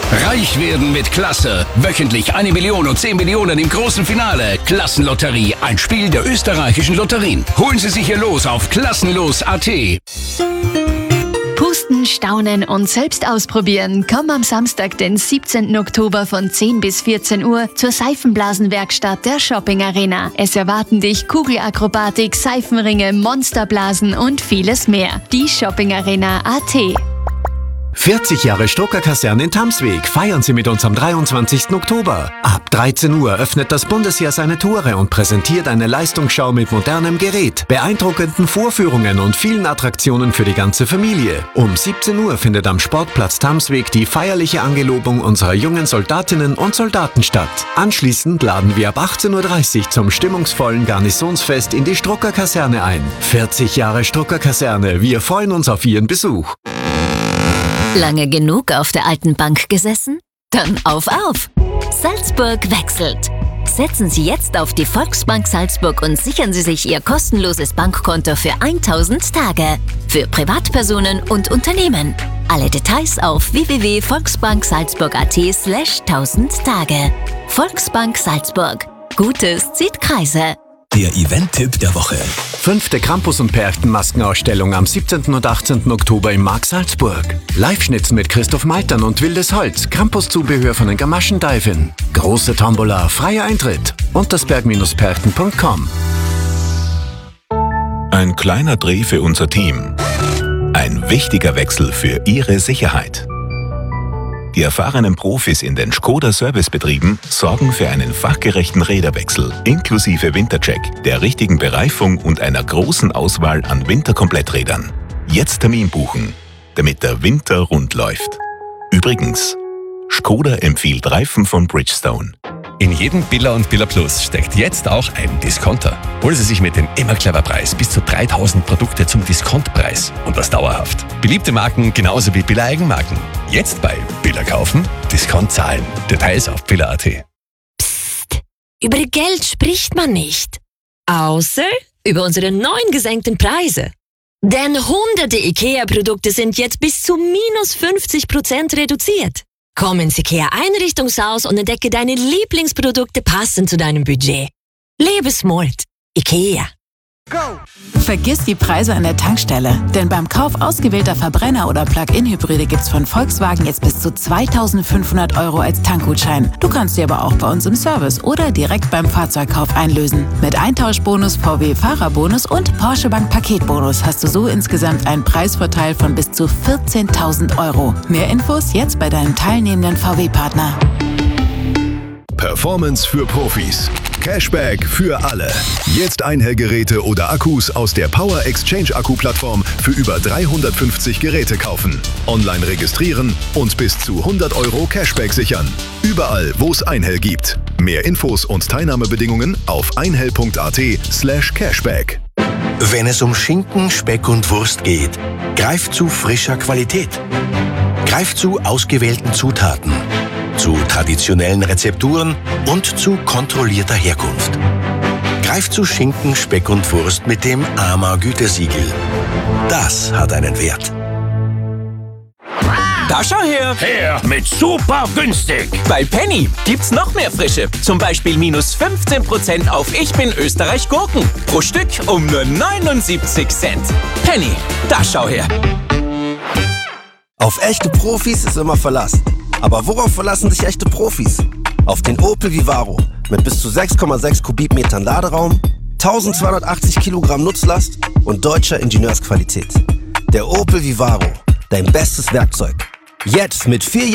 Reich werden mit Klasse. Wöchentlich 1 Million und 10 Millionen im großen Finale. Klassenlotterie, ein Spiel der österreichischen Lotterien. Holen Sie sich Ihr Los auf klassenlos.at. Pusten, staunen und selbst ausprobieren. Komm am Samstag, den 17. Oktober von 10 bis 14 Uhr zur Seifenblasenwerkstatt der Shopping Arena. Es erwarten dich Kugelakrobatik, Seifenringe, Monsterblasen und vieles mehr. Die Shopping Arena AT. 40 Jahre Strucker-Kaserne in Tamsweg feiern Sie mit uns am 23. Oktober. Ab 13 Uhr öffnet das Bundesheer seine Tore und präsentiert eine Leistungsschau mit modernem Gerät, beeindruckenden Vorführungen und vielen Attraktionen für die ganze Familie. Um 17 Uhr findet am Sportplatz Tamsweg die feierliche Angelobung unserer jungen Soldatinnen und Soldaten statt. Anschließend laden wir ab 18.30 Uhr zum stimmungsvollen Garnisonsfest in die Strucker-Kaserne ein. 40 Jahre Strucker-Kaserne, wir freuen uns auf Ihren Besuch. Lange genug auf der alten Bank gesessen? Dann auf! Salzburg wechselt. Setzen Sie jetzt auf die Volksbank Salzburg und sichern Sie sich Ihr kostenloses Bankkonto für 1000 Tage. Für Privatpersonen und Unternehmen. Alle Details auf www.volksbanksalzburg.at/1000 Tage. Volksbank Salzburg. Gutes zieht Kreise. Der Event-Tipp der Woche. 5. Krampus- und Perchten-Maskenausstellung am 17. und 18. Oktober im Markt Salzburg. Live-Schnitzen mit Christoph Maltern und Wildes Holz. Krampus-Zubehör von den Gamaschen-Diven. Große Tombola, freier Eintritt. Untersberg-perchten.com. Ein kleiner Dreh für unser Team. Ein wichtiger Wechsel für Ihre Sicherheit. Die erfahrenen Profis in den Škoda-Servicebetrieben sorgen für einen fachgerechten Räderwechsel inklusive Wintercheck, der richtigen Bereifung und einer großen Auswahl an Winterkompletträdern. Jetzt Termin buchen, damit der Winter rund läuft. Übrigens, Škoda empfiehlt Reifen von Bridgestone. In jedem Billa und Billa Plus steckt jetzt auch ein Discounter. Holen Sie sich mit dem immer clever Preis bis zu 3000 Produkte zum Diskontpreis und das dauerhaft. Beliebte Marken genauso wie Billa Eigenmarken. Jetzt bei Billa kaufen, Discount zahlen. Details auf billa.at. Psst, über Geld spricht man nicht. Außer über unsere neuen gesenkten Preise. Denn hunderte IKEA-Produkte sind jetzt bis zu minus 50% reduziert. Komm ins IKEA-Einrichtungshaus und entdecke deine Lieblingsprodukte passend zu deinem Budget. Lebe smart. IKEA. Vergiss die Preise an der Tankstelle, denn beim Kauf ausgewählter Verbrenner- oder Plug-in-Hybride gibt's von Volkswagen jetzt bis zu 2.500 € als Tankgutschein. Du kannst sie aber auch bei uns im Service oder direkt beim Fahrzeugkauf einlösen. Mit Eintauschbonus, VW-Fahrerbonus und Porsche Bank Paketbonus hast du so insgesamt einen Preisvorteil von bis zu 14.000 €. Mehr Infos jetzt bei deinem teilnehmenden VW-Partner. Performance für Profis. Cashback für alle. Jetzt Einhellgeräte oder Akkus aus der Power Exchange Akku-Plattform für über 350 Geräte kaufen. Online registrieren und bis zu 100 € Cashback sichern. Überall, wo es Einhell gibt. Mehr Infos und Teilnahmebedingungen auf einhell.at/Cashback. Wenn es um Schinken, Speck und Wurst geht, greift zu frischer Qualität. Greift zu ausgewählten Zutaten. Zu traditionellen Rezepturen und zu kontrollierter Herkunft. Greift zu Schinken, Speck und Wurst mit dem AMA-Gütesiegel. Das hat einen Wert. Da schau her! Her mit super günstig! Bei Penny gibt's noch mehr Frische. Zum Beispiel minus 15% auf Ich bin Österreich Gurken. Pro Stück um nur 79 Cent. Penny, da schau her! Auf echte Profis ist immer Verlass. Aber worauf verlassen sich echte Profis? Auf den Opel Vivaro mit bis zu 6,6 Kubikmetern Laderaum, 1280 Kilogramm Nutzlast und deutscher Ingenieursqualität. Der Opel Vivaro, dein bestes Werkzeug. Jetzt mit 4